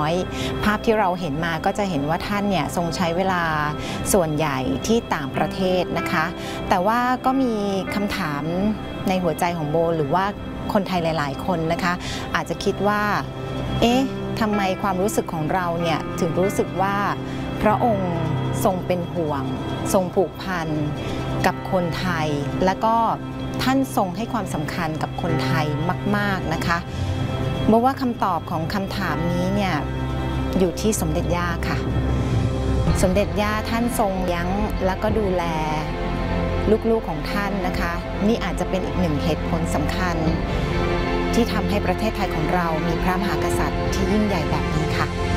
อยภาพที่เราเห็นมาก็จะเห็นว่าท่านเนี่ยทรงใช้เวลาส่วนใหญ่ที่ต่างประเทศนะคะแต่ว่าก็มีคำถามในหัวใจของโบหรือว่าคนไทยหลายๆคนนะคะอาจจะคิดว่าเอ๊ะทำไมความรู้สึกของเราเนี่ยถึงรู้สึกว่าพระองค์ทรงเป็นห่วงทรงผูกพันกับคนไทยและก็ท่านทรงให้ความสำคัญกับคนไทยมากๆนะคะบอกว่าคำตอบของคำถามนี้เนี่ยอยู่ที่สมเด็จย่าค่ะสมเด็จย่าท่านทรงยั้งและก็ดูแลลูกๆของท่านนะคะนี่อาจจะเป็นอีกหนึ่งเหตุผลสำคัญที่ทำให้ประเทศไทยของเรามีพระมหากษัตริย์ที่ยิ่งใหญ่แบบนี้ค่ะ